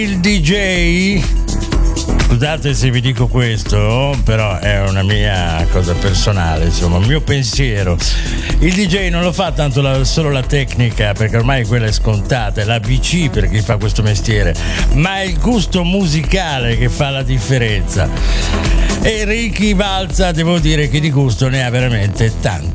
Il DJ, scusate se vi dico questo, però è una mia cosa personale, insomma, un mio pensiero. Il DJ non lo fa tanto solo la tecnica, perché ormai quella è scontata, è l'ABC per chi fa questo mestiere, ma è il gusto musicale che fa la differenza. E Ricky Balza, devo dire che di gusto ne ha veramente tanto.